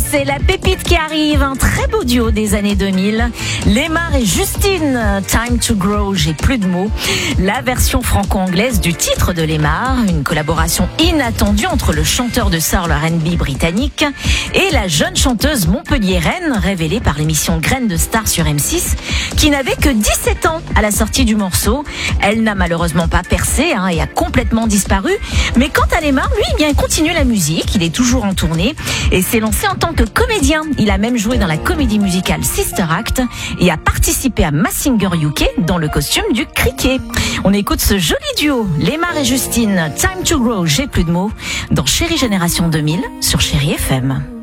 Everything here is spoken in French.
c'est la pépite qui arrive, un très beau duo des années 2000. Lemar et Justine, Time to Grow, j'ai plus de mots. La version franco-anglaise du titre de Lemar, une collaboration inattendue entre le chanteur de soul R&B britannique et la jeune chanteuse montpelliéraine révélée par l'émission Graines de Star sur M6, qui n'avait que 17 ans à la sortie du morceau. Elle n'a malheureusement pas percé et a complètement disparu. Mais quant à Lemar, lui, il continue la musique, il est toujours en tournée et s'est lancé en tant que comédien. Il a même joué dans la comédie musicale Sister Act et a participé à Mask Singer UK dans le costume du cricket. On écoute ce joli duo, Lemar et Justine, Time to Grow, j'ai plus de mots, dans Chérie Génération 2000 sur Chérie FM.